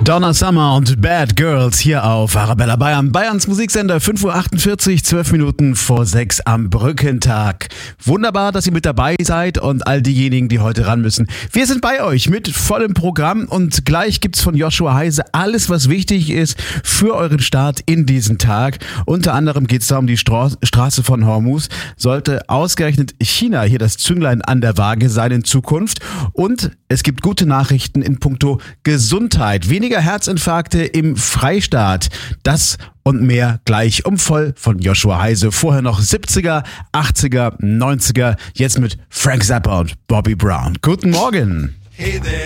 Donna Summer und Bad Girls hier auf Arabella Bayern. Bayerns Musiksender, 5.48 Uhr, 12 Minuten vor 6 am Brückentag. Wunderbar, dass ihr mit dabei seid und all diejenigen, die heute ran müssen. Wir sind bei euch mit vollem Programm und gleich gibt's von Joshua Heise alles, was wichtig ist für euren Start in diesen Tag. Unter anderem geht's da um die Straße von Hormuz. Sollte ausgerechnet China hier das Zünglein an der Waage sein in Zukunft. Und es gibt gute Nachrichten in puncto Gesundheit. Weniger Herzinfarkte im Freistaat. Das und mehr gleich um voll von Joshua Heise. Vorher noch 70er, 80er, 90er. Jetzt mit Frank Zappa und Bobby Brown. Guten Morgen.